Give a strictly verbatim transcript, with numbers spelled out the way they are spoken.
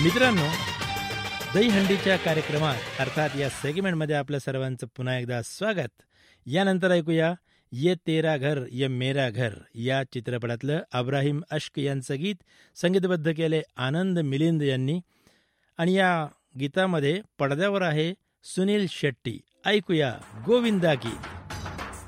मित्रांनो, दहीहंडीच्या कार्यक्रमात अर्थात या सेगमेंटमध्ये आपल्या सर्वांचं पुन्हा एकदा स्वागत. यानंतर ऐकूया ये तेरा घर ये मेरा घर या चित्रपटातलं अब्राहिम अश्क यांचं गीत संगीतबद्ध केले आनंद मिलिंद यांनी. आणि या गीतामध्ये पडद्यावर आहे सुनील शेट्टी. ऐकूया गोविंदा गीत.